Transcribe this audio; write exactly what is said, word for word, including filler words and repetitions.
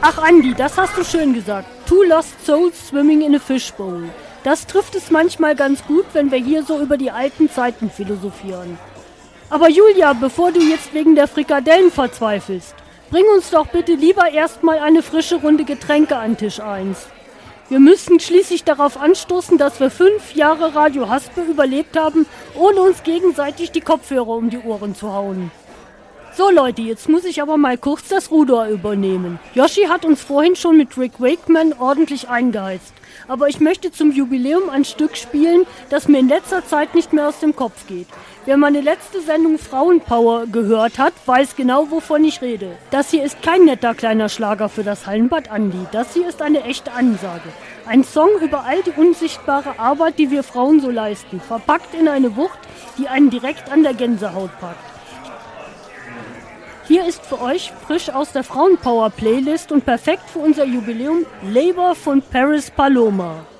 Ach Andi, das hast du schön gesagt. Two lost souls swimming in a fishbowl. Das trifft es manchmal ganz gut, wenn wir hier so über die alten Zeiten philosophieren. Aber Julia, bevor du jetzt wegen der Frikadellen verzweifelst, bring uns doch bitte lieber erstmal eine frische Runde Getränke an Tisch eins. Wir müssten schließlich darauf anstoßen, dass wir fünf Jahre Radio Haspe überlebt haben, ohne uns gegenseitig die Kopfhörer um die Ohren zu hauen. So Leute, jetzt muss ich aber mal kurz das Ruder übernehmen. Yoshi hat uns vorhin schon mit Rick Wakeman ordentlich eingeheizt. Aber ich möchte zum Jubiläum ein Stück spielen, das mir in letzter Zeit nicht mehr aus dem Kopf geht. Wer meine letzte Sendung Frauenpower gehört hat, weiß genau, wovon ich rede. Das hier ist kein netter kleiner Schlager für das Hallenbad Andi. Das hier ist eine echte Ansage. Ein Song über all die unsichtbare Arbeit, die wir Frauen so leisten. Verpackt in eine Wucht, die einen direkt an der Gänsehaut packt. Hier ist für euch frisch aus der Frauenpower-Playlist und perfekt für unser Jubiläum Labor von Paris Paloma.